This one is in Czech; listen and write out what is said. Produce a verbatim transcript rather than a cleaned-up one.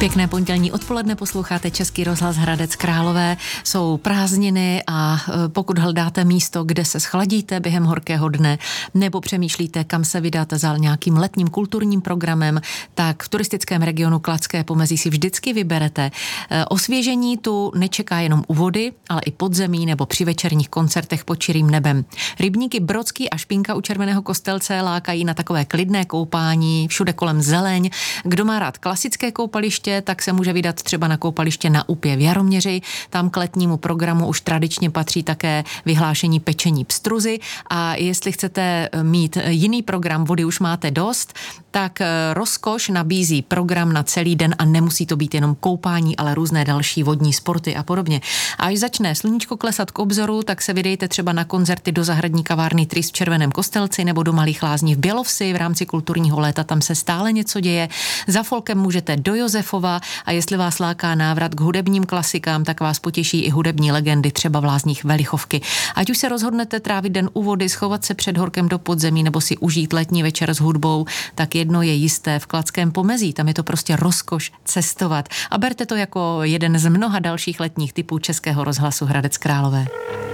Pěkné pondělní odpoledne, posloucháte Český rozhlas Hradec Králové. Jsou prázdniny a pokud hledáte místo, kde se schladíte během horkého dne, nebo přemýšlíte, kam se vydáte za nějakým letním kulturním programem, tak v turistickém regionu Kladské Pomezí si vždycky vyberete. Osvěžení tu nečeká jenom u vody, ale i podzemí nebo při večerních koncertech pod čirým nebem. Rybníky Brodský a Špinka u Červeného Kostelce lákají na takové klidné koupání, všude kolem zeleň. Kdo má rád klasické koupaliště, tak se může vydat třeba na koupaliště na Úpě v Jaroměři. Tam k letnímu programu už tradičně patří také vyhlášení pečení pstruzy a jestli chcete mít jiný program, vody už máte dost, tak Rozkoš nabízí program na celý den a nemusí to být jenom koupání, ale různé další vodní sporty a podobně. A až začne sluníčko klesat k obzoru, tak se vydejte třeba na koncerty do zahradní kavárny Trys v Červeném Kostelci nebo do Malých Lázní v Bělovsi v rámci kulturního léta, tam se stále něco děje. Za folkem můžete do Josefova a jestli vás láká návrat k hudebním klasikám, tak vás potěší i hudební legendy, třeba v Lázních Velichovky. Ať už se rozhodnete trávit den u vody, schovat se před horkem do podzemí nebo si užít letní večer s hudbou, tak jedno je jisté, v Kladském Pomezí, tam je to prostě rozkoš cestovat. A berte to jako jeden z mnoha dalších letních typů Českého rozhlasu Hradec Králové.